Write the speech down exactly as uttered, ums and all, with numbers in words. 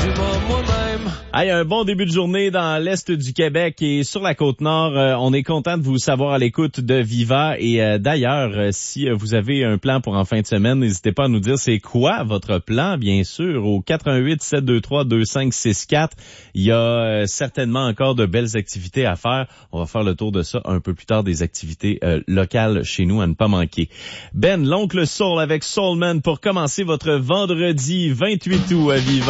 dis-moi moi-même. Hey, un bon début de journée dans l'Est du Québec et sur la Côte-Nord. Euh, on est content de vous savoir à l'écoute de Viva. Et euh, d'ailleurs, euh, si euh, vous avez un plan pour en fin de semaine, n'hésitez pas à nous dire c'est quoi votre plan, bien sûr, au quatre un huit sept deux trois deux cinq six quatre. Il y a euh, certainement encore de belles activités à faire. On va faire le tour de ça un peu plus tard, des activités euh, locales chez nous à ne pas manquer. Ben, l'oncle Soul avec Soulman pour commencer votre vendredi vingt-huit août à Viva.